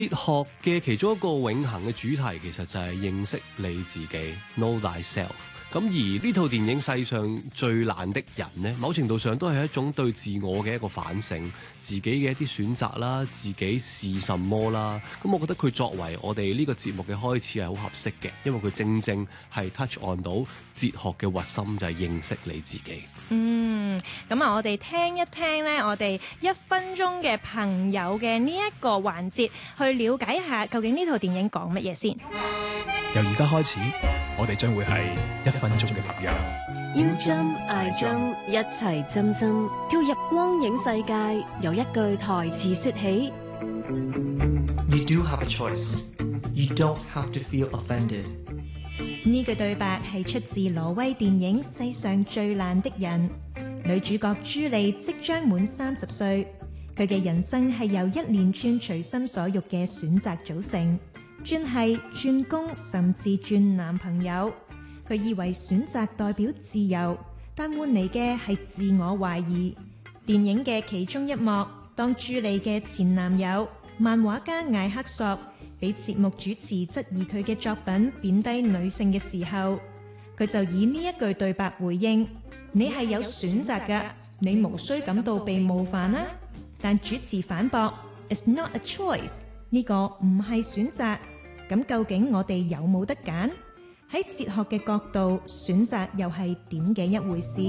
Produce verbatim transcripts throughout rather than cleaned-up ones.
哲學嘅其中一個永恆嘅主題，其實就係認識你自己 ，Know Thyself。咁而呢套電影世上最爛的人呢，某程度上都係一種對自我嘅一個反省，自己嘅一啲選擇啦，自己是什麼啦。咁我覺得佢作為我哋呢個節目嘅開始係好合適嘅，因為佢正正係 touch on 到哲學嘅核心，就係認識你自己。 嗯，咁啊，我哋聽一聽呢，我哋一分鐘嘅朋友嘅呢一個環節，去了解一下究竟呢套電影講乜嘢先。 由而家開始，我哋將會係一分鐘嘅朋友。 要針嗌針，一齊針針跳入光影世界，由一句台詞說起。 You do have a choice. You don't have to feel offended. 呢句對白係出自挪威電影《世上最爛的人》，女主角朱莉即將滿三十歲，佢嘅人生係由一連串隨心所欲嘅選擇組成。轉係轉工，甚至轉男朋友，佢以為選擇代表自由，但換嚟嘅係自我懷疑。電影嘅其中一幕，當朱莉嘅前男友漫畫家艾克索俾節目主持質疑佢嘅作品貶低女性嘅時候，佢就以呢一句對白回應：你係有選擇㗎，你無需感到被冒犯啊。但主持反駁 It's not a choice， 呢個唔係選擇。咁究竟我哋有冇得揀？喺哲學嘅角度，選擇又係點嘅一回事？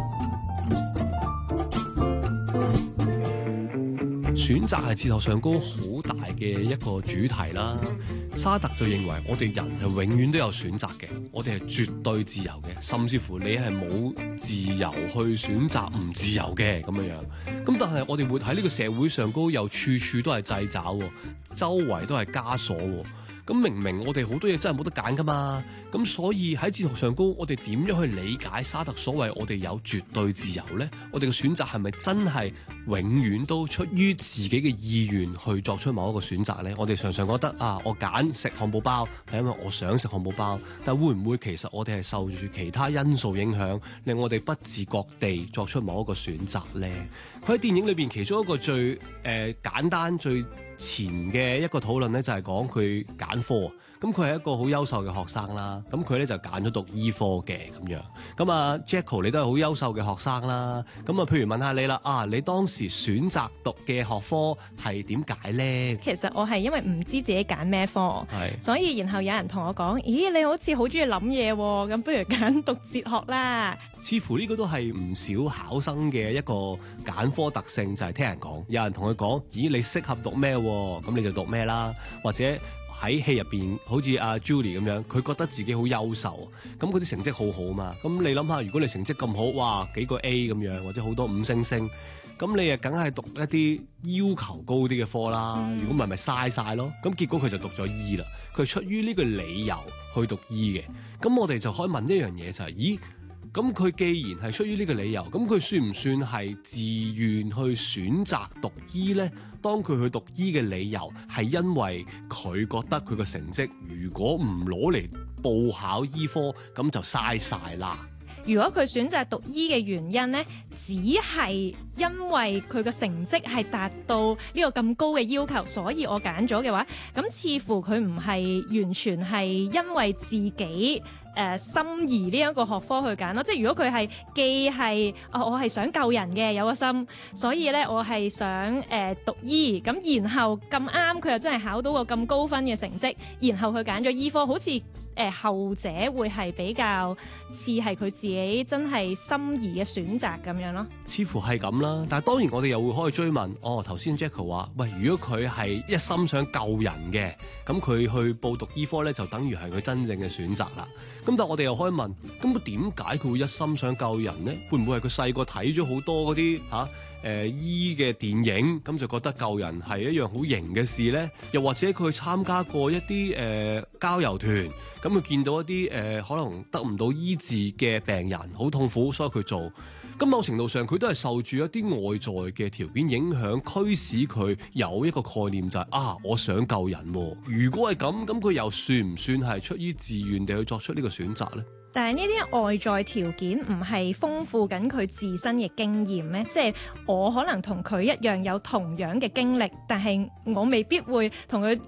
選擇係哲學上高好大嘅一個主題啦。沙特就認為我哋人係永遠都有選擇嘅，我哋係絕對自由嘅，甚至乎你係冇自由去選擇唔自由嘅咁樣樣。咁但係我哋活喺呢個社會上高，又處處都係掣肘，周圍都係枷鎖。咁明明我哋好多嘢真係冇得揀噶嘛，咁所以喺哲學上高，我哋點樣去理解沙特所謂我哋有絕對自由呢？我哋嘅選擇係咪真係永遠都出於自己嘅意願去作出某一個選擇呢？我哋常常覺得啊，我揀食漢堡包係因為我想食漢堡包，但會唔會其實我哋係受住其他因素影響，令我哋不自覺地作出某一個選擇呢？佢喺電影裏邊其中一個最誒、呃、簡單最前嘅一個討論咧，就係講佢揀科。咁佢係一個好優秀嘅學生啦，咁佢咧就揀咗讀醫科嘅咁樣。咁啊 Jacko 你都係好優秀嘅學生啦，咁啊譬如問下你啦，啊你當時選擇讀嘅學科係點解咧？ 其實我係因為唔知自己揀咩科，所以然後有人同我講，咦你好似好中意諗嘢喎，咁不如揀讀哲學啦。 似乎呢個都係唔少考生嘅一個揀科特性，就係、是、聽人講，有人同佢講，咦你適合讀咩？咁你就讀咩啦，或者喺戲入邊，好似阿 Julie 咁樣，佢覺得自己好優秀，咁佢啲成績好好嘛。咁你諗下，如果你成績咁好，哇幾個 A 咁樣，或者好多五星星，咁你啊梗係讀一啲要求高啲嘅科啦。如果唔係，咪嘥晒咯。咁結果佢就讀咗醫啦。佢出於呢個理由去讀醫嘅。咁我哋就可以問一樣嘢就係、是，咦？咁佢既然係出於呢個理由，咁佢算唔算係自願去選擇讀醫呢？當佢去讀醫嘅理由係因為佢覺得佢個成績如果唔攞嚟報考醫科，咁就嘥晒啦。 如果佢選擇讀醫嘅原因呢，只係因為佢個成績係達到呢個咁高嘅要求，所以我揀咗嘅話，咁似乎佢唔係完全係因為自己誒、呃、心儀呢一個學科去揀咯。即係如果佢係既係、哦、我係想救人嘅有個心，所以咧我係想誒、呃、讀醫，咁然後咁啱佢又真係考到個咁高分嘅成績，然後佢揀咗醫科，好似誒、呃、後者會係比較似係佢自己真係心儀嘅選擇咁樣咯。 似乎係咁啦，但係當然我哋又會可以追問，哦頭先 Jacko 話，喂如果佢係一心想救人嘅，咁佢去報讀醫科咧，就等於係佢真正嘅選擇啦。咁但係我哋又可以問，咁佢點解佢會一心想救人呢？會唔會係佢細個睇咗好多嗰啲嚇誒醫嘅電影，咁就覺得救人係一樣好型嘅事呢？又或者佢去參加過一啲誒、呃、郊遊團，咁佢見到一啲誒、呃、可能得唔到醫治嘅病人好痛苦，所以佢做。咁某程度上佢都係受住一啲外在嘅條件影響，驅使佢有一個概念就係、是、啊，我想救人喎。如果係咁，咁佢又算唔算係出於自願地去作出呢個選擇呢？ 但係呢啲外在條件唔係豐富緊佢自身嘅經驗咩？即係我可能同佢一樣有同樣嘅經歷，但係我未必會同佢